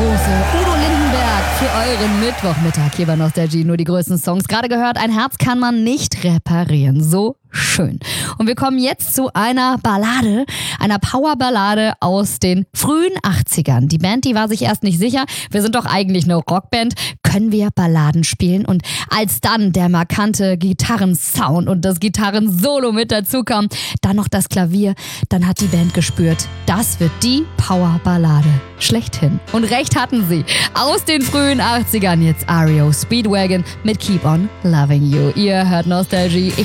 große Udo Lindenberg für euren Mittwochmittag hier bei Nostalgie. Nur die größten Songs. Gerade gehört, ein Herz kann man nicht reparieren. So schön. Und wir kommen jetzt zu einer Ballade, einer Powerballade aus den frühen 80ern. Die Band, die war sich erst nicht sicher. Wir sind doch eigentlich eine Rockband. Können wir Balladen spielen? Und als dann der markante Gitarrensound und das Gitarrensolo mit dazu kam, dann noch das Klavier, dann hat die Band gespürt, das wird die Powerballade schlechthin. Und recht hatten sie. Aus den frühen 80ern jetzt REO Speedwagon mit Keep on Loving You. Ihr hört Nostalgie.